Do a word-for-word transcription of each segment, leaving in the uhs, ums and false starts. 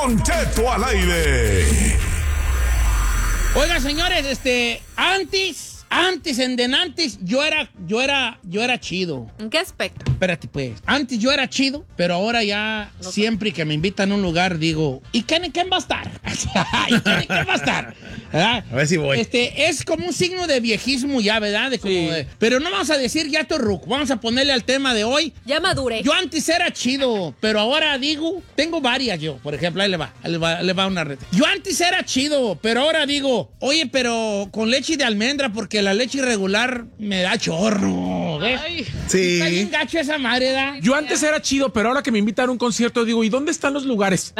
Don Cheto al aire. Oiga, señores, este, antes, antes, en denantes, yo era, yo era, yo era chido. ¿En qué aspecto? Espérate, pues. Antes yo era chido, pero ahora ya no siempre que me invitan a un lugar digo, ¿y quién, quién va a estar? ¿Y quién, quién va a estar? ¿Verdad? A ver si voy. Este, es como un signo de viejismo ya, ¿verdad? De como Sí. de, pero no vamos a decir ya Torruco, vamos a ponerle al tema de hoy. Ya maduré. Yo antes era chido, pero ahora digo, tengo varias yo, por ejemplo, ahí le va, ahí le va, ahí le va una red. Yo antes era chido, pero ahora digo, oye, pero con leche de almendra, porque la leche irregular me da chorro, ¿ves? Ay. Sí. Está bien gacho esa madre, ¿da? Yo antes era chido, pero ahora que me invitan a un concierto digo, ¿y dónde están los lugares?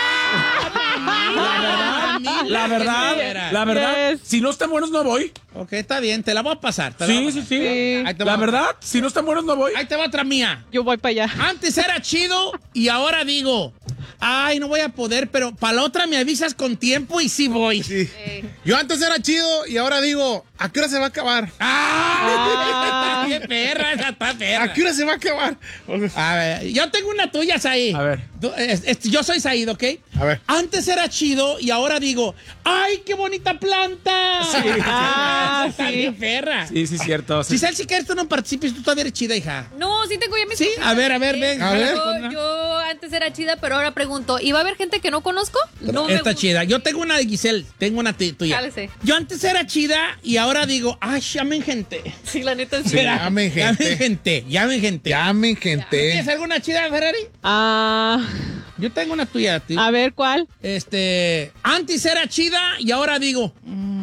La verdad, La verdad, la verdad, Yes. si no están buenos no voy. Ok, está bien, te la voy a pasar. Te la voy Sí, a sí, pasar. sí. Ahí te va. La verdad, si no están buenos no voy. Ahí te va otra mía. Yo voy para allá. Antes era chido y ahora digo, ay, no voy a poder, pero para la otra me avisas con tiempo y sí voy. Sí. Yo antes era chido y ahora digo, ¿a qué hora se va a acabar? ¡Ah! Está bien perra, esa está perra. ¿A qué hora se va a acabar? A ver, yo tengo una tuya, Saí. A ver. Tú, es- es- yo soy Saíd, ¿ok? A ver. Antes era chido y ahora digo, ¡ay, qué bonita planta! Ah, Está sí. bien perra. Sí, sí, cierto. sí. Giselle, si quieres tú no participes, tú todavía eres chida, hija. No, sí tengo ya mis Sí, cositas. a ver, a ver, ven. A ver. Yo, yo antes era chida, pero ahora pregunto, ¿y va a haber gente que no conozco? No me Está gusta. chida. Yo tengo una de Giselle, tengo una tu- tuya. Cálese. Yo antes era chida y ahora digo, ¡ay, llamen gente! Sí, la neta sí. Sí. Llamen gente. Llamen gente, llamen gente. Llamen, ¿Tienes gente. alguna chida, Ferrari? Ah, Yo tengo una tuya, tío. a ver, ¿cuál? Este, antes era chida y ahora digo,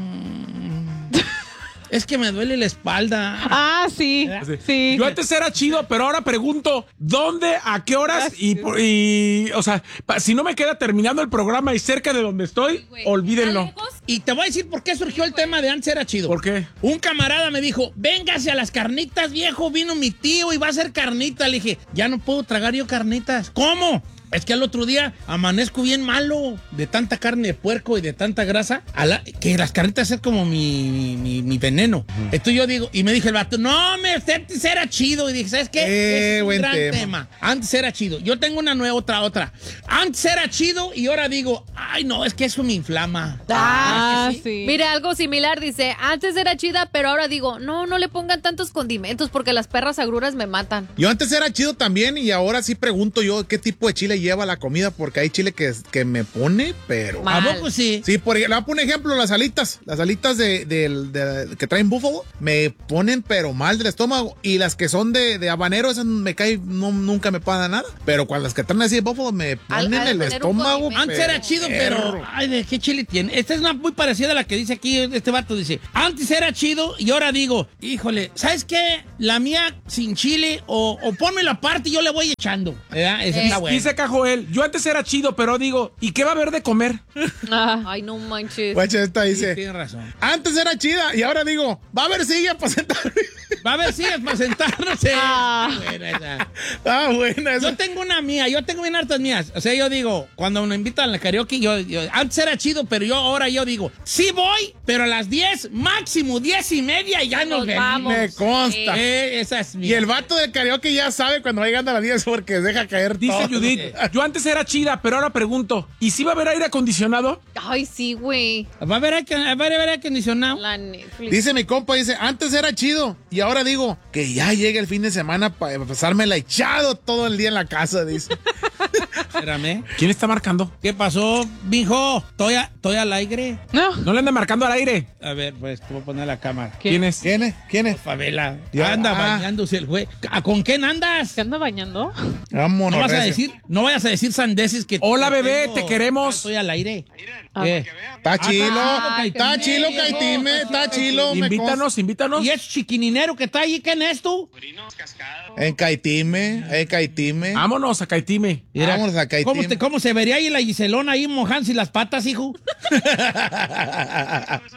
mm, es que me duele la espalda. Ah, sí. Sí. Yo antes era chido, pero ahora pregunto, ¿dónde, a qué horas? Y, por- y o sea, pa- si no me queda terminando el programa y cerca de donde estoy, Güey, olvídenlo. ¿está lejos? Y te voy a decir por qué surgió el tema de antes era chido. ¿Por qué? Un camarada me dijo, véngase a las carnitas, viejo, vino mi tío y va a hacer carnita. Le dije, ya no puedo tragar yo carnitas. ¿Cómo? Es que al otro día amanezco bien malo de tanta carne de puerco y de tanta grasa, a la- que las carnitas es como mi, mi, mi veneno. Entonces yo digo, y me dije el vato, no, me, antes era chido. Y dije, ¿sabes qué? Eh, es un buen gran tema. tema. Antes era chido. Yo tengo una nueva, otra, otra. Antes era chido y ahora digo, ay, no, es que eso me inflama. Ah, ¿que sí? sí. Mira, algo similar dice, antes era chida, pero ahora digo, no, no le pongan tantos condimentos porque las perras agruras me matan. Yo antes era chido también y ahora sí pregunto yo qué tipo de chile lleva la comida porque hay chile que, que me pone, pero... Ma- ¿A Mal. poco sí? Sí, por, le voy a poner ejemplo, las alitas. Las alitas de, de- de- que traen búfalo me ponen pero mal del estómago. Y las que son de, de habanero, esas me caen, no, nunca me pasa nada. Pero cuando las que traen así de búfalo me Al- ponen al el tener un estómago. condimento. Antes era chido, pero. Ay, ¿de qué chile tiene? Esta es una muy parecida a la que dice aquí este vato. Dice: antes era chido y ahora digo, híjole, ¿sabes qué? La mía sin chile o, o pónmelo aparte y yo le voy echando. ¿Verdad? Esa Eh, está buena. Dice Cajoel, yo antes era chido, pero digo, ¿y qué va a haber de comer? Ah, Ay, no manches. Guacha, esta Sí, dice, tienes razón. antes era chida y ahora digo, va a haber silla para sentarme. Va a ver si es para sentarse. Ah. Qué buena esa. Ah, buena esa. Yo tengo una mía, yo tengo bien hartas mías. O sea, yo digo, cuando me invitan al karaoke, yo, yo- antes era chido, pero yo ahora yo digo, sí voy, pero a las diez, máximo diez y media y ya nos, Nos vemos. vamos. Me consta. Eh, esa es Y el vato del karaoke ya sabe cuando va llegando a las diez porque deja caer Dice todo. Judith, yo antes era chida, pero ahora pregunto, ¿y si va a haber aire acondicionado? Ay, sí, güey. Va a haber aire, va a haber aire acondicionado. La Netflix. Dice mi compa, dice, antes era chido y ahora digo que ya llegue el fin de semana para pasármela echado todo el día en la casa, dice. Espérame. ¿Quién está marcando? ¿Qué pasó, mijo? ¿Estoy, a- estoy al aire? no. No le anda marcando al aire. A ver, pues, te voy a poner la cámara. ¿Quién es? ¿Quién es? ¿Quién es? Favela. Ya, Anda ah. bañándose el güey. ¿A- ¿Con quién andas? ¿Se anda bañando? Vámonos. No vas a recio. decir, no vayas a decir sandeces que... Hola, que bebé, tengo- te queremos. Estoy al aire. Ah. ¿Qué? Está chilo, Ah, está qué chilo, bien. Caitime, está chilo. me Invítanos, invítanos. ¿Y ese chiquininero que está ahí, quién es tú? consta. En Caitime, en Caitime. Vámonos a Caitime. Mira, Vámonos a Caitime. ¿Cómo, te- ¿Cómo se vería ahí la Giselona ahí mojándose las patas, hijo?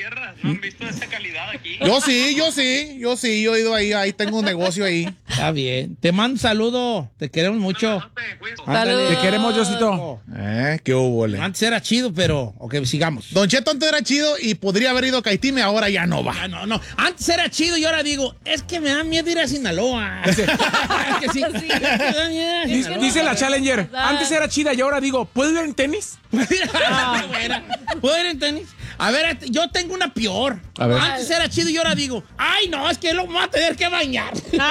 tierras. No han visto esa calidad aquí. Yo sí, yo sí, yo sí, yo he ido ahí, ahí tengo un negocio ahí. Está bien. Te mando un saludo. Te queremos mucho. Saludos. Te queremos, Diosito. Eh, qué hubo, le. Antes era chido, pero... Ok, sigamos. Don Cheto antes era chido y podría haber ido a Caitime, ahora ya no va. Ah, no, no. Antes era chido y ahora digo, es que me da miedo ir a Sinaloa. es que sí. Sí. Me da miedo ir a Dice, Sinaloa. dice la Challenger, ¿Verdad? antes era chida y ahora digo, ¿puedo ir en tenis? Ah, buena. ¿Puedo ir en tenis? A ver, yo tengo una peor. A ver. Antes era chido y ahora digo, ay, no, es que lo voy a tener que bañar.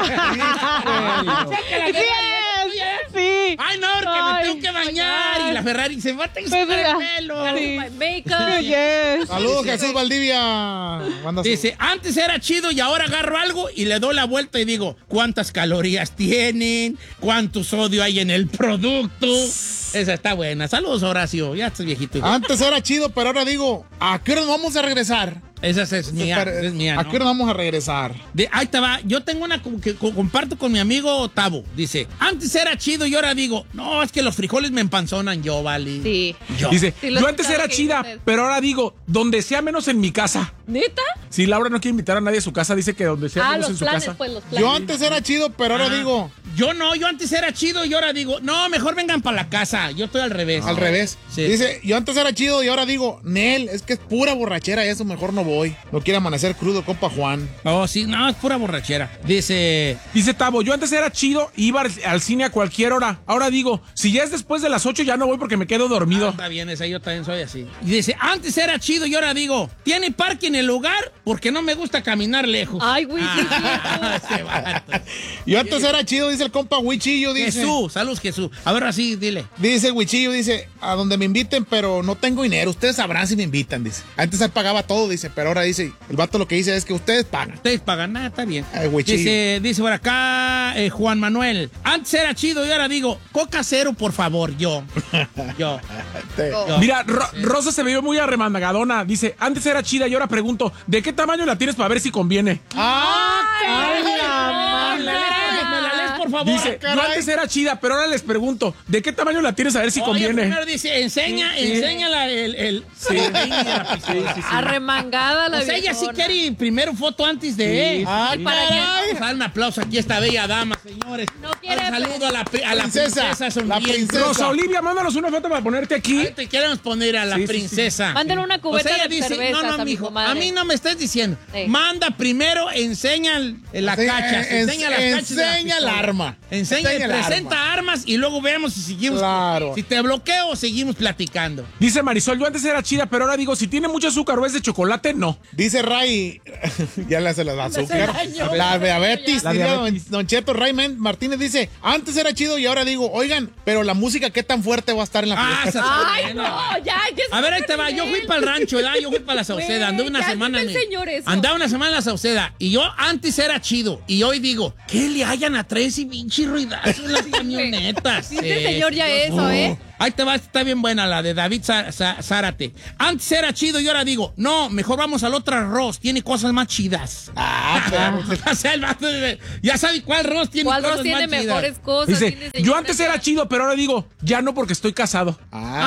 Sí. Ay, no, porque Ay, me tengo que bañar. Y la Ferrari se va a tener que Pues, sacar el mira. pelo. My makeup. Yes. Saludos, Jesús Valdivia. Manda su- Dice, antes era chido y ahora agarro algo y le doy la vuelta y digo, ¿cuántas calorías tienen? ¿Cuánto sodio hay en el producto? Esa está buena. Saludos, Horacio. Ya estás viejito. Antes era chido, pero ahora digo, ¿a qué hora nos vamos a regresar? Esa es mía. esa es mía, ¿A ¿no? qué hora vamos a regresar? De, ahí te va. Yo tengo una como que co- comparto con mi amigo Tavo. Dice, antes era chido y ahora digo, no, es que los frijoles me empanzonan yo, vale. Sí. Yo. Dice, Sí, lo yo he antes escuchado era que chida, dices. pero ahora digo, donde sea menos en mi casa. ¿Neta? Si Laura no quiere invitar a nadie a su casa, dice que donde sea Ah, menos en los su planes, casa. pues, los planes. Yo antes era chido, pero ahora Ah. digo, Yo no, yo antes era chido y ahora digo, no, mejor vengan para la casa. Yo estoy al revés. al revés. Sí. Dice, yo antes era chido y ahora digo, Nel, es que es pura borrachera eso, mejor no voy. No quiere amanecer crudo, compa Juan. Oh, sí, no, es pura borrachera. Dice, Dice Tavo, yo antes era chido, iba al, al cine a cualquier hora. Ahora digo, si ya es después de las ocho ya no voy porque me quedo dormido. ah, está bien, esa yo también soy así. Y dice, antes era chido y ahora digo, ¿tiene parque en el lugar? Porque no me gusta caminar lejos. Ay, güey, sí, sí. Ah, ese vato. Yo antes era chido, dice el compa Huichillo, dice. Jesús, saludos Jesús. A ver, así, dile. Dice Huichillo, dice, a donde me inviten, pero no tengo dinero. Ustedes sabrán si me invitan, dice. Antes él pagaba todo, dice, pero ahora dice, el vato lo que dice es que ustedes pagan. Ustedes pagan nada, está bien. Ay, güey, dice, dice por acá eh, Juan Manuel, antes era chido y ahora digo, coca cero, por favor, yo. Yo. yo. Mira, Ro- Rosa se veía muy arremangadona. Dice, antes era chida y ahora pregunto, ¿de qué tamaño la tienes para ver si conviene? ¡Ah! Ay, la ¿Me la lees? ¿Me la lees, por favor? Dice, yo caray. antes era chida, pero ahora les pregunto, ¿de qué tamaño la tienes a ver si Oye, conviene? primero dice, enseña, Sí, sí. enséñala el... el Sí. el ring de la pistola. Arremangada la O sea, ella sí viejona. quiere primero foto antes de... Sí, Ah, ¿Y para caray. Vamos a dar un aplauso aquí a esta bella dama, señores. No quiere- Un saludo a la, pri- a la Princesa, princesa, la sonriente. princesa. Rosa Olivia, mándanos una foto para ponerte aquí. Ahí te queremos poner a la Sí, sí, princesa. Manden una cubeta O sea, ella de dice, cervezas no, no, a mi mijo, comadre. a mí no me estés diciendo. Sí. Manda primero, enseña el- la Enseña- cacha, en- enseña las cachas de la enseña el pistola. arma. Enseña, Enseña el presenta armas y luego veamos si seguimos. Claro. Si te bloqueo o seguimos platicando. Dice Marisol, yo antes era chida, pero ahora digo, si tiene mucho azúcar o es de chocolate, no. Dice Ray, ya le hace la azúcar. daño. La diabetes, La diría diabetes. Don, Don Cheto Ray Men- Martínez dice, antes era chido y ahora digo, oigan, pero la música qué tan fuerte va a estar en la Ah, fiesta. esa está Ay, buena. no, ya, ya A ver, ahí te va. Yo fui para el rancho, ¿verdad? Yo fui para la Sauceda. Anduve una ya semana. dice el en- señor eso. Andaba una semana en la Sauceda. Y yo antes era chido. Y hoy digo, ¿qué le hayan a tres y pinche ruidazo en las camionetas? Dice el señor ya eso, ¿eh? Ahí te va, está bien buena la de David Zá- Zá- Zárate. Antes era chido y ahora digo, no, mejor vamos al otro arroz. Tiene cosas más chidas. Ah, pero- O sea, el vato, ya sabe cuál arroz tiene ¿Cuál cosas arroz tiene más chidas. mejores cosas? Dice, Tiene señor yo antes de- era chido, pero ahora digo, ya no porque estoy casado.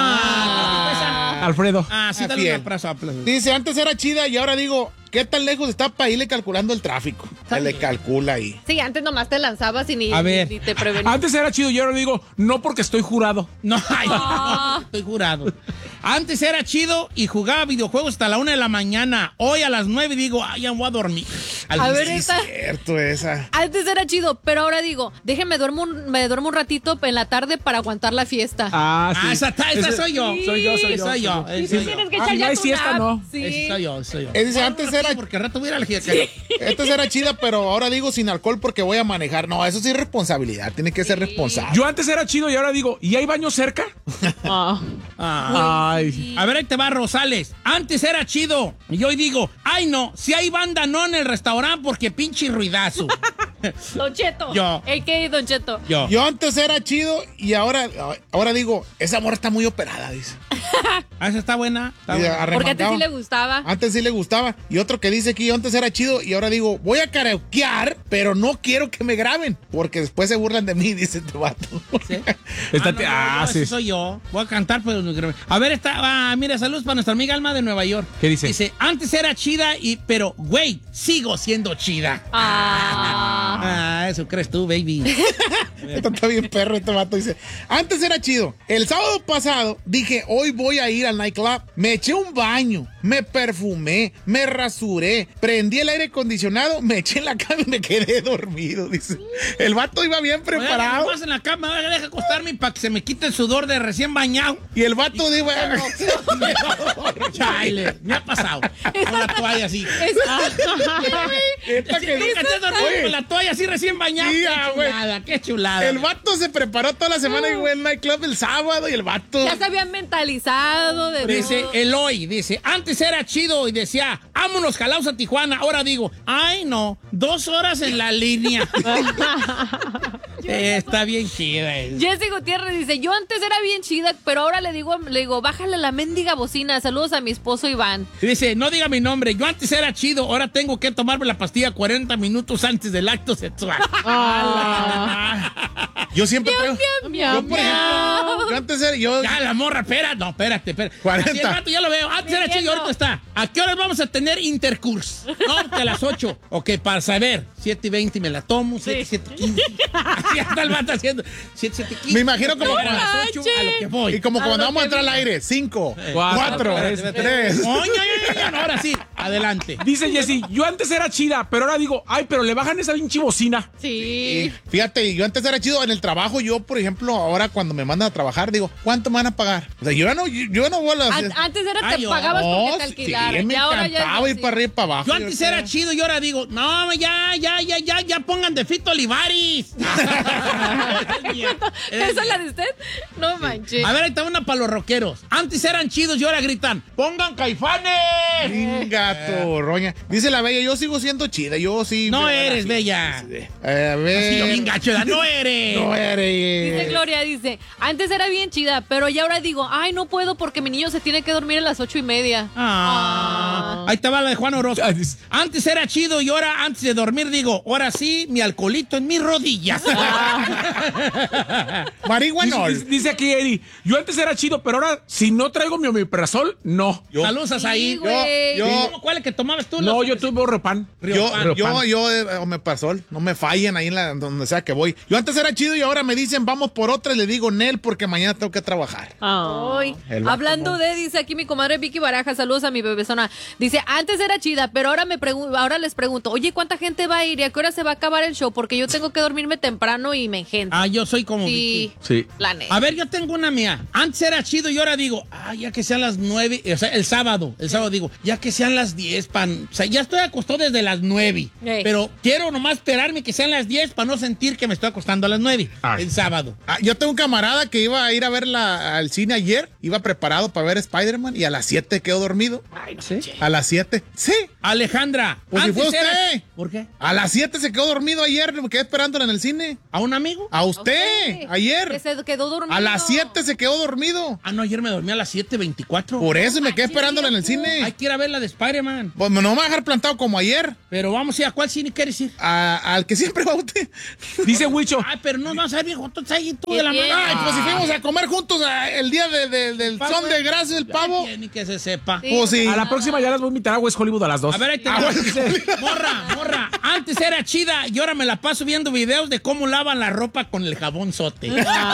Ah. Alfredo. Ah, sí, Ah, dale fiel. un aplauso, aplauso. Dice, antes era chida y ahora digo, ¿qué tan lejos está para irle calculando el tráfico? Se le calcula ahí. Sí, antes nomás te lanzabas y ni, A ver. ni te prevenías. Antes era chido y ahora digo, no porque estoy jurado. No, ay, Ah. estoy jurado. Antes era chido y jugaba videojuegos hasta la una de la mañana. Hoy a las nueve digo, ay, ya voy a dormir. Al- A ver, Sí, esta. cierto esa. Antes era chido, pero ahora digo, déjenme duermo un, me duermo un ratito en la tarde para aguantar la fiesta. Ah, Ah, esa, está- esa Ese- soy yo. Soy yo, soy yo. Soy yo. Y soy tú yo. tienes que Ah, echar no ya hay tu siesta, nap. no. Sí. Ese soy yo, soy yo. Él dice, antes era, Porque al rato voy a ir a la fiesta. antes era chida, pero ahora digo sin alcohol porque voy a manejar. No, eso sí es responsabilidad. Tiene que ser responsable. Yo antes era chido y ahora digo, ¿y hay baño cerca? Ah. Ah. Ay. A ver, ahí te va Rosales. Antes era chido. Y hoy digo, ay no, si hay banda no en el restaurante porque pinche ruidazo. Don Cheto. Yo. ¿El qué, Don Cheto? Yo. Yo antes era chido y ahora, ahora digo, esa morra está muy operada, dice. Ah, esa está buena. Está Y buena. Porque antes arremangaba. sí le gustaba. Antes sí le gustaba. Y otro que dice que yo antes era chido y ahora digo, voy a karaokear, pero no quiero que me graben. Porque después se burlan de mí, dice este vato. ¿Sí? Está- Ah, no, yo- ah, yo, sí. ese soy yo. Voy a cantar, pero no creo. A ver, está. Ah, mira, saludos para nuestra amiga Alma de Nueva York. ¿Qué dice? Dice, antes era chida, y pero, güey, sigo siendo chida. Ah. Ah, eso crees tú, baby. Esto está bien perro este vato. Dice, antes era chido. El sábado pasado dije, hoy voy a ir al nightclub. Me eché un baño, me perfumé, me rasuré, prendí el aire acondicionado, me eché en la cama y me quedé dormido. Dice, el vato iba bien preparado. Oye, en la cama, deja acostarme para que se me quite el sudor de recién bañado. Y el vato dijo, Chale, me ha pasado. Con la toalla así. esta Sí, que- nunca te has dormido Oye, con la toalla así recién bañado. Sí, Qué ah, güey. chulada, qué chulada. el vato se preparó toda la semana y fue al nightclub el sábado y el vato. Ya se habían mentalizado de Dice todo. Eloy, dice, antes era chido y decía, vámonos jalaos a Tijuana. Ahora digo, ay no, dos horas en la línea. Eh, está bien chida. es. Jessy Gutiérrez dice, yo antes era bien chida, pero ahora le digo, le digo, bájale la mendiga bocina. Saludos a mi esposo Iván. Y dice, no diga mi nombre, yo antes era chido, ahora tengo que tomarme la pastilla cuarenta minutos antes del acto sexual. Yo siempre traigo- miau, yo, por ejemplo, yo antes era, yo, Ya, la morra, espera, no, espérate, espérate. cuarenta. Así el vato ya lo veo, antes era chido, ahorita está. ¿A qué horas vamos a tener intercurso? No, que a las ocho. Ok, para saber, siete y veinte me la tomo, siete, siete, quince. Así está el vato haciendo, siete, siete, quince. Me imagino como a las ocho a lo que voy. y como A cuando lo vamos a que entrar al viene. aire, cinco, Cuatro, cuatro, tres, tres. Oye, oye, oye, ahora sí, adelante. Dice Jessy, yo antes era chida, pero ahora digo, ay, pero le bajan esa pinche bocina. Sí. Fíjate, yo antes era chido en el trabajo. Yo, por ejemplo, ahora cuando me mandan a trabajar, digo, ¿cuánto me van a pagar? O sea, yo ya no, yo, yo no voy a las. An- antes era te Ay, yo- pagabas No, porque te sí, alquilaran. me y ahora ya encantaba es ir así. para arriba y para abajo. Yo antes era chido y ahora digo, no, ya, ya, ya, ya, ya pongan de Fito Olivares. ¿Esa es la de usted? No manches. A ver, ahí está una para los rockeros. Antes eran chidos y ahora gritan, ¡pongan Caifanes! Gato, roña. Dice la bella, yo sigo siendo chida. Yo sí. No pero eres, así. bella. Eh, a ver. Sí, yo bien gacho, ¿verdad? No eres. No eres. Dice Gloria, dice, antes era bien chida, pero ya ahora digo, ay, no puedo porque mi niño se tiene que dormir a las ocho y media. Ah, ahí estaba la de Juan Orozco. Ah, dice- Antes era chido y ahora, antes de dormir, digo, ahora sí, mi alcoholito en mis rodillas. Marihuana. Dice, dice aquí Eri, yo antes era chido, pero ahora si no traigo mi omeprazol, no. Saludos a Said. Sí, güey. Yo- yo- ¿Cómo- ¿Cuál es que tomabas tú? No, yo tuve Repan. Yo, Pan, yo, yo, eh, me pasó, no me fallen ahí en la, donde sea que voy. Yo antes era chido y ahora me dicen vamos por otra y le digo Nel porque mañana tengo que trabajar. Ay, El vato hablando no. de, dice aquí mi comadre Vicky Baraja, saludos a mi bebezona. Dice, antes era chida, pero ahora me pregun- ahora les pregunto, oye, ¿cuánta gente va a ir y a qué hora se va a acabar el show? Porque yo tengo que dormirme temprano y me engento. Ah, yo soy como Sí, Sí. la neta. A ver, yo tengo una mía. Antes era chido y ahora digo, ah, ya que sean las nueve, o sea, el sábado, el sábado digo, ya que sean las diez, pan, o sea, ya estoy acostado desde las nueve, Ey. pero quiero nomás esperarme que sean las diez para no sentir que me estoy acostando a las nueve, Ay. el sábado. Ah, yo tengo un camarada que iba a ir a ver la, al cine ayer, iba preparado para ver Spider-Man y a las siete quedó dormido. ¿Sí? A las siete. Sí. Alejandra, Pues si antes fue era- usted. ¿Por qué? A las siete se quedó dormido ayer, me quedé esperándola en el cine. ¿A un amigo? A usted, Ok. ayer. Que se quedó dormido. A las siete se quedó dormido. Ah, no, ayer me dormí a las siete veinticuatro. Por eso me quedé esperándola en el Hay cine. que ir a ver la de Spider-Man. Pues no me va a dejar plantado como ayer. Pero vamos a ir a cuál cine quieres ir. A- al que siempre va usted. Dice Huicho, Ay, pero no vamos a ver viejo, entonces ahí tú ¿Qué de la mano. tiene? Ay, Ay, pues si fuimos a comer juntos ah, el día de- de- del pavo, son de eh. gracias del pavo. Ay, Ni que se sepa. Sí. Pues sí. a la próxima ya las voy a invitar a West Hollywood a las dos. A ver, ahí te Ah, va. bueno. Dice, morra, morra, antes era chida y ahora me la paso viendo videos de cómo lavan la ropa con el jabón sote.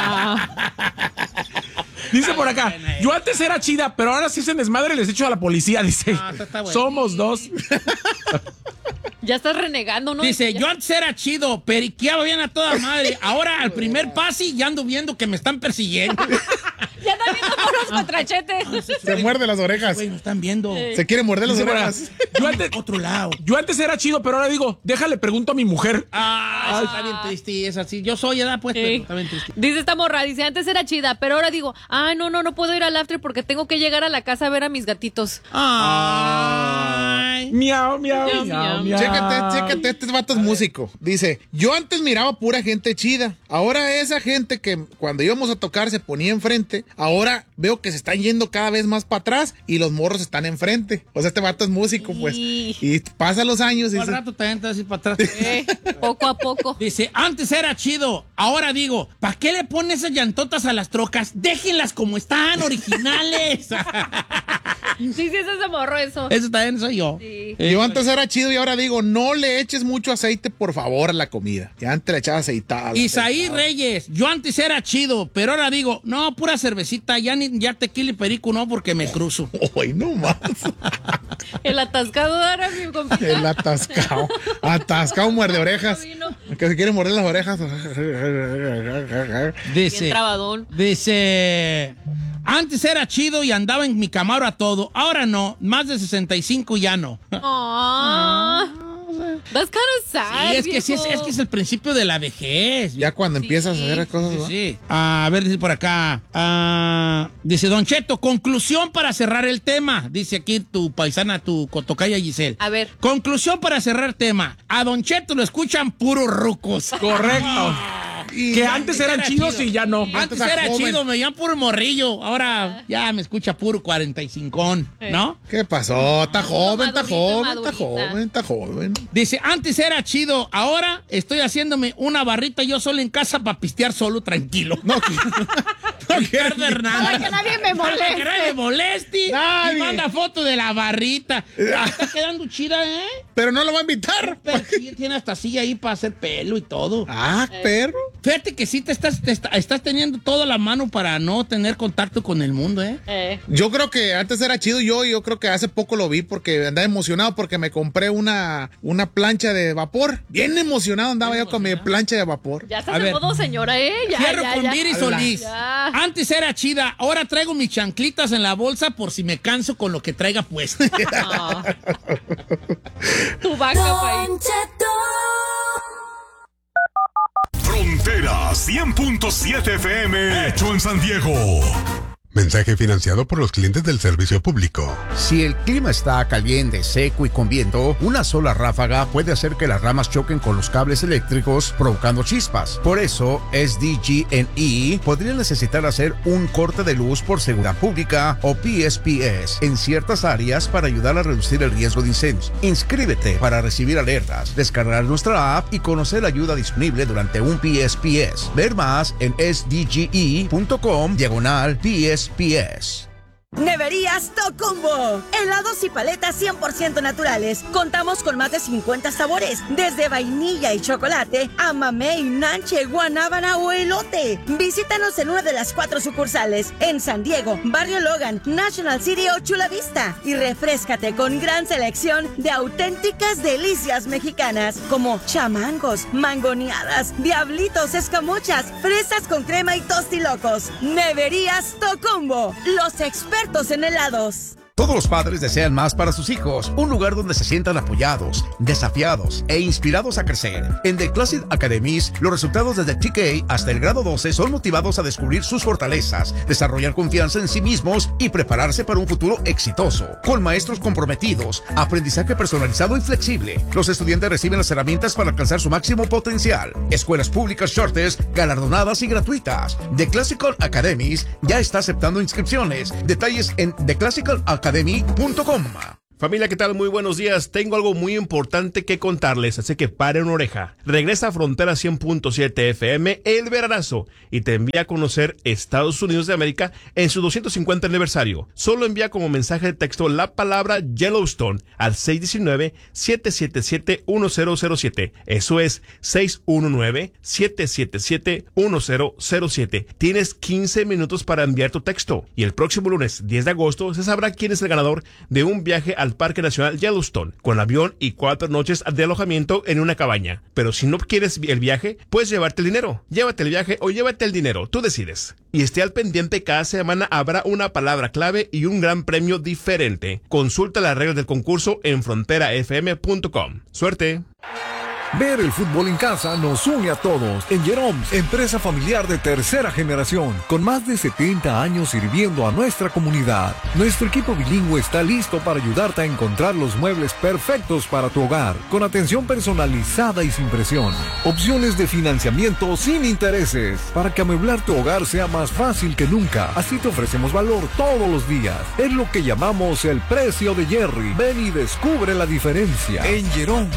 Dice por acá, buena, eh. yo antes era chida, pero ahora si hacen desmadre les echo a la policía, dice. Ah, está- está bueno. Somos dos. Ya estás renegando, ¿no? Dice, Ya- yo antes era chido, periqueaba bien a toda madre. Ahora al primer pase ya ando viendo que me están persiguiendo. Ya están viendo por los contrachetes. Se muerde las orejas. Güey, nos están viendo. Se quiere morder las Dice por acá, orejas. yo antes, Otro lado. yo antes era chido, pero ahora digo, déjale pregunto a mi mujer. Ah, esa está bien triste, es así. Yo soy edad, pues, pero Sí. está bien triste. Dice esta morra, dice, antes era chida, pero ahora digo, ah, no, no, no puedo ir al after porque tengo que llegar a la casa a ver a mis gatitos. Ay. Miau, miau, Miau, miau, miau. miau. Chécate, chécate, este vato es músico. Dice, yo antes miraba pura gente chida. Ahora esa gente que cuando íbamos a tocar se ponía enfrente, ahora veo que se están yendo cada vez más para atrás y los morros están enfrente. O sea, este vato es músico, pues. Y- Y pasan los años y Al dice, rato también te vas a ir para atrás. Eh, poco a poco. Dice, antes era chido, ahora digo, ¿para qué le ponen esas llantotas a las trocas? Déjenlas como están, originales. Sí, sí, ese es de morro eso. Eso también soy yo. Sí. Eh, yo antes era chido y ahora digo, no le eches mucho aceite, por favor, a la comida. Y antes le echaba aceitada. Isaí Reyes, yo antes era chido, pero ahora digo, no, pura cervecita, ya ni ya tequila y perico no, porque me cruzo. Hoy no más. El atascado era mi compita. El atascado. Atascado muerde orejas. Vino. Que se quiere morder las orejas. Bien Dice, trabadón. dice, antes era chido y andaba en mi Camaro a todo, ahora no, más de sesenta y cinco ya no. Ah, that's kind of sad, Sí, es que sí, es, viejo. es que es el principio de la vejez. Ya cuando empiezas a hacer cosas. Sí, ¿no? sí. A ver, dice por acá. Ah, dice Don Cheto, conclusión para cerrar el tema. Dice aquí tu paisana, tu cotocaya Giselle. A ver. Conclusión para cerrar tema. A Don Cheto lo escuchan puros rucos. Correcto. Y Que ya- antes eran chidos y ya no. Antes Antes era joven. chido, me llaman puro morrillo. Ahora ya me escucha puro cuarenta y cinco, ¿no? ¿Qué pasó? Está joven, está madurita, joven, está madurita. joven, está joven. Dice, antes era chido, ahora estoy haciéndome una barrita yo solo en casa para pistear solo, tranquilo. No, no Ricardo Hernández. Para que nadie me Para que nadie me moleste. Nadie. Y manda foto de la barrita. Está quedando chida, ¿eh? pero no lo va a invitar. Pero sí, tiene hasta silla ahí para hacer pelo y todo. Ah, perro. Fíjate que sí te estás, te está- estás teniendo toda la mano para no tener contacto con el mundo, ¿eh? Eh, Yo creo que antes era chido yo, y yo creo que hace poco lo vi porque andaba emocionado porque me compré una, una plancha de vapor. Bien emocionado andaba yo con mi plancha de vapor. ya estás A de ver. modo señora, ¿eh? Ya, Cierro ya, con ya. Viri Solís. Ya. Antes era chida, ahora traigo mis chanclitas en la bolsa por si me canso con lo que traiga pues. Ah. Tu vaca, país. Frontera cien punto siete F M, hecho en San Diego. Mensaje financiado por los clientes del servicio público. Si el clima está caliente, seco y con viento, una sola ráfaga puede hacer que las ramas choquen con los cables eléctricos, provocando chispas. Por eso, S D G and E podría necesitar hacer un corte de luz por seguridad pública o P S P S en ciertas áreas para ayudar a reducir el riesgo de incendios. Inscríbete para recibir alertas, descargar nuestra app y conocer la ayuda disponible durante un P S P S. Ver más en S D G E punto com diagonal P S P S. Neverías Tocumbo. Helados y paletas cien por ciento naturales. Contamos con más de cincuenta sabores, desde vainilla y chocolate a mamey, nanche, guanábana o elote. Visítanos en una de las cuatro sucursales, en San Diego, Barrio Logan, National City o Chula Vista. Y refréscate con gran selección de auténticas delicias mexicanas, como chamangos, mangoneadas, diablitos, escamuchas, fresas con crema y tostilocos. Neverías Tocumbo, los expertos en helados. Todos los padres desean más para sus hijos, un lugar donde se sientan apoyados, desafiados e inspirados a crecer. En The Classic Academies, los resultados desde T K hasta el grado doce son motivados a descubrir sus fortalezas, desarrollar confianza en sí mismos y prepararse para un futuro exitoso. Con maestros comprometidos, aprendizaje personalizado y flexible, los estudiantes reciben las herramientas para alcanzar su máximo potencial. Escuelas públicas Shortest, galardonadas y gratuitas. The Classical Academies ya está aceptando inscripciones. Detalles en the classical academy punto com. Familia, ¿qué tal? Muy buenos días. Tengo algo muy importante que contarles, así que paren una oreja. Regresa a Frontera cien punto siete F M el veranazo y te envía a conocer Estados Unidos de América en su doscientos cincuenta aniversario. Solo envía como mensaje de texto la palabra Yellowstone al seis uno nueve, siete siete siete, uno cero cero siete. Eso es seis uno nueve, siete siete siete, uno cero cero siete. Tienes quince minutos para enviar tu texto y el próximo lunes diez de agosto se sabrá quién es el ganador de un viaje a al Parque Nacional Yellowstone, con avión y cuatro noches de alojamiento en una cabaña. Pero si no quieres el viaje, puedes llevarte el dinero. Llévate el viaje o llévate el dinero, tú decides. Y esté al pendiente, cada semana habrá una palabra clave y un gran premio diferente. Consulta las reglas del concurso en frontera f m punto com. ¡Suerte! Ver el fútbol en casa nos une a todos. En Jerome's, empresa familiar de tercera generación, con más de setenta años sirviendo a nuestra comunidad. Nuestro equipo bilingüe está listo para ayudarte a encontrar los muebles perfectos para tu hogar, con atención personalizada y sin presión. Opciones de financiamiento sin intereses, para que amueblar tu hogar sea más fácil que nunca. Así te ofrecemos valor todos los días. Es lo que llamamos el precio de Jerry. Ven y descubre la diferencia en Jerome's.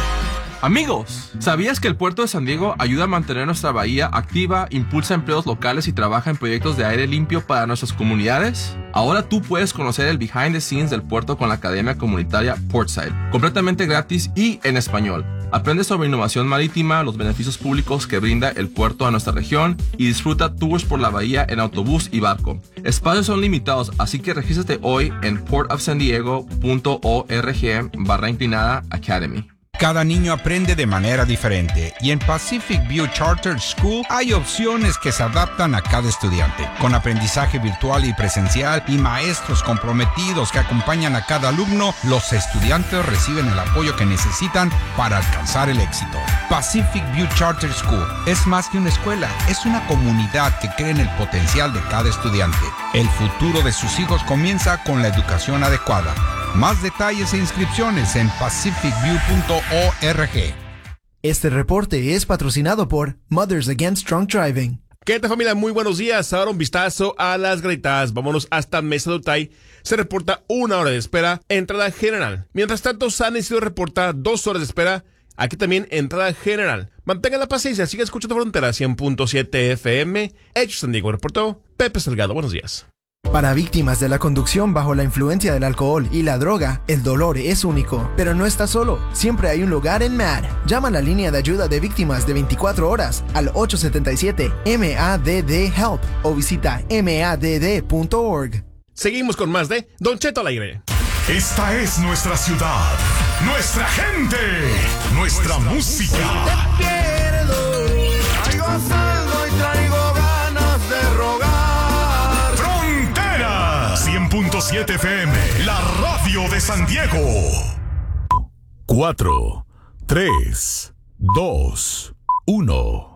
Amigos, ¿sabías que el puerto de San Diego ayuda a mantener nuestra bahía activa, impulsa empleos locales y trabaja en proyectos de aire limpio para nuestras comunidades? Ahora tú puedes conocer el behind the scenes del puerto con la Academia Comunitaria Portside, completamente gratis y en español. Aprende sobre innovación marítima, los beneficios públicos que brinda el puerto a nuestra región y disfruta tours por la bahía en autobús y barco. Espacios son limitados, así que regístrate hoy en port of san diego punto org barra inclinada Academy. Cada niño aprende de manera diferente y en Pacific View Charter School hay opciones que se adaptan a cada estudiante, con aprendizaje virtual y presencial y maestros comprometidos que acompañan a cada alumno. Los estudiantes reciben el apoyo que necesitan para alcanzar el éxito. Pacific View Charter School es más que una escuela, es una comunidad que cree en el potencial de cada estudiante. El futuro de sus hijos comienza con la educación adecuada. Más detalles e inscripciones en pacific view punto org. Este reporte es patrocinado por Mothers Against Drunk Driving. ¿Qué tal, familia? Muy buenos días. Ahora un vistazo a las gritadas. Vámonos hasta Mesa de Otay. Se reporta una hora de espera, entrada general. Mientras tanto, San Isidro reporta dos horas de espera. Aquí también entrada general. Mantengan la paciencia. Sigue escuchando Frontera cien punto siete F M. Hecho San Diego reportó Pepe Salgado. Buenos días. Para víctimas de la conducción bajo la influencia del alcohol y la droga, el dolor es único, pero no estás solo. Siempre hay un lugar en M A D. Llama a la línea de ayuda de víctimas de veinticuatro horas al ocho siete siete M A D D HELP o visita M A D D punto org. Seguimos con más de Don Cheto al aire. Esta es nuestra ciudad, nuestra gente, nuestra, nuestra música. Te pierdo, traigo saldo y traigo ganas de rogar. cien punto siete F M, la radio de San Diego. cuatro, tres, dos, uno.